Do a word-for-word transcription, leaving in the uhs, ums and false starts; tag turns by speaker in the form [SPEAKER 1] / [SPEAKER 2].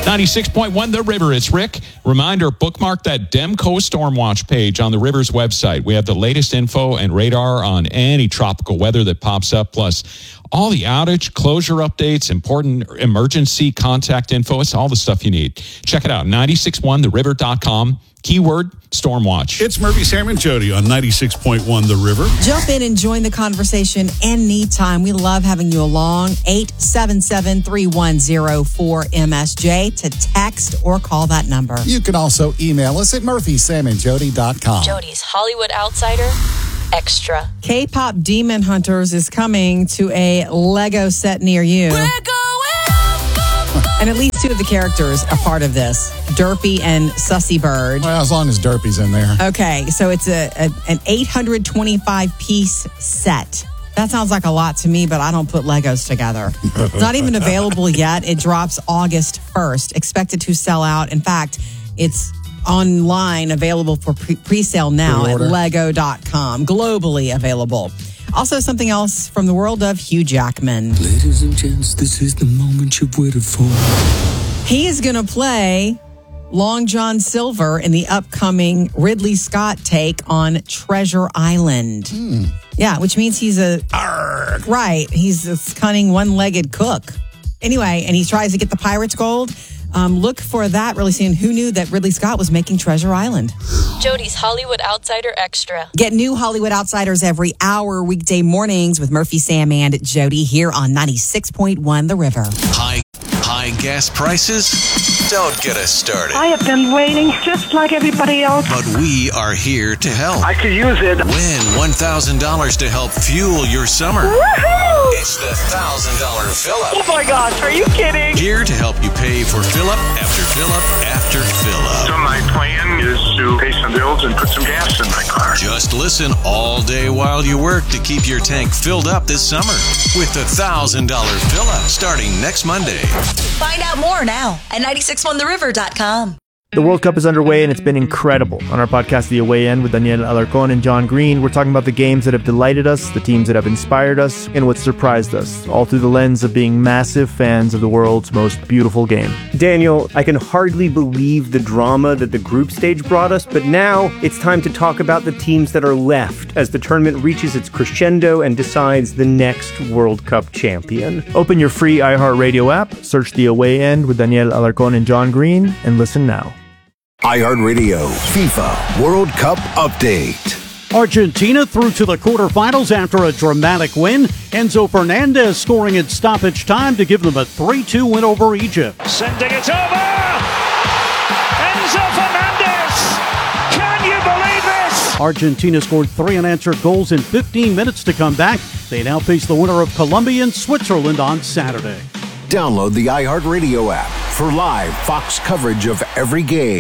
[SPEAKER 1] ninety-six point one The River. It's Rick. Reminder, bookmark that Demco Stormwatch page on the River's website. We have the latest info and radar on any tropical weather that pops up, plus all the outage, closure updates, important emergency contact info. It's all the stuff you need. Check it out, nine six one the river dot com. Keyword, Stormwatch.
[SPEAKER 2] It's Murphy, Sam, and Jody on ninety-six point one The River.
[SPEAKER 3] Jump in and join the conversation anytime. We love having you along. eight seven seven, three one zero, four M S J to text or call that number.
[SPEAKER 4] You can also email us at murphy sam and jody dot com.
[SPEAKER 5] Jody's Hollywood Outsider Extra.
[SPEAKER 3] K-pop Demon Hunters is coming to a Lego set near you. And at least two of the characters are part of this, Derpy and Sussy Bird.
[SPEAKER 4] Well, as long as Derpy's in there.
[SPEAKER 3] Okay, so it's a, a an eight hundred twenty-five piece set. That sounds like a lot to me, but I don't put Legos together. It's not even available yet. It drops August first. Expected to sell out. In fact, it's online available for pre- pre-sale now Pre-order. At lego dot com. Globally available. Also, something else from the world of Hugh Jackman.
[SPEAKER 6] Ladies and gents, this is the moment you've waited for.
[SPEAKER 3] He is going to play Long John Silver in the upcoming Ridley Scott take on Treasure Island.
[SPEAKER 4] Hmm.
[SPEAKER 3] Yeah, which means he's a...
[SPEAKER 4] Arrgh.
[SPEAKER 3] Right, he's a cunning one-legged cook. Anyway, and he tries to get the Pirates Gold. Um, look for that really soon. Who knew that Ridley Scott was making Treasure Island?
[SPEAKER 5] Jody's Hollywood Outsider Extra.
[SPEAKER 3] Get new Hollywood Outsiders every hour, weekday mornings with Murphy, Sam, and Jody here on ninety-six point one The River.
[SPEAKER 7] High, high gas prices? Don't get us started.
[SPEAKER 8] I have been waiting just like everybody else.
[SPEAKER 7] But we are here to help.
[SPEAKER 8] I could use it.
[SPEAKER 7] Win one thousand dollars to help fuel your summer.
[SPEAKER 8] Woohoo!
[SPEAKER 7] It's the one thousand dollars fill-up.
[SPEAKER 8] Oh my gosh, are you kidding?
[SPEAKER 7] Here to help you pay for fill-up after fill-up after fill-up.
[SPEAKER 9] So my plan is to pay some bills and put some gas in my car.
[SPEAKER 7] Just listen all day while you work to keep your tank filled up this summer with the one thousand dollars fill-up starting next Monday.
[SPEAKER 5] Find out more now at nine six one the river dot com.
[SPEAKER 10] The World Cup is underway and it's been incredible. On our podcast, The Away End, with Daniel Alarcon and John Green, we're talking about the games that have delighted us, the teams that have inspired us, and what surprised us, all through the lens of being massive fans of the world's most beautiful game.
[SPEAKER 11] Daniel, I can hardly believe the drama that the group stage brought us, but now it's time to talk about the teams that are left as the tournament reaches its crescendo and decides the next World Cup champion.
[SPEAKER 10] Open your free iHeartRadio app, search The Away End with Daniel Alarcon and John Green, and listen now.
[SPEAKER 12] iHeartRadio FIFA World Cup Update.
[SPEAKER 13] Argentina through to the quarterfinals after a dramatic win. Enzo Fernandez scoring in stoppage time to give them a three two win over Egypt.
[SPEAKER 14] Sending it over! Enzo Fernandez! Can you believe this?
[SPEAKER 13] Argentina scored three unanswered goals in fifteen minutes to come back. They now face the winner of Colombia and Switzerland on Saturday.
[SPEAKER 12] Download the iHeartRadio app for live Fox coverage of every game.